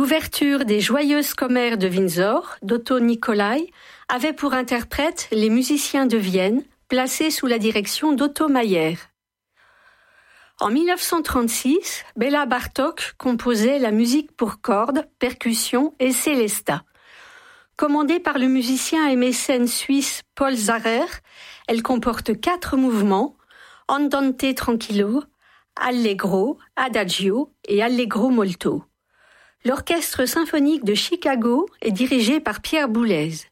L'ouverture des Joyeuses Commères de Windsor, d'Otto Nicolai, avait pour interprètes les musiciens de Vienne, placés sous la direction d'Otto Mayer. En 1936, Béla Bartók composait la musique pour cordes, percussions et célesta. Commandée par le musicien et mécène suisse Paul Zarer, elle comporte 4 mouvements, Andante tranquillo, Allegro, Adagio et Allegro molto. L'Orchestre symphonique de Chicago est dirigé par Pierre Boulez.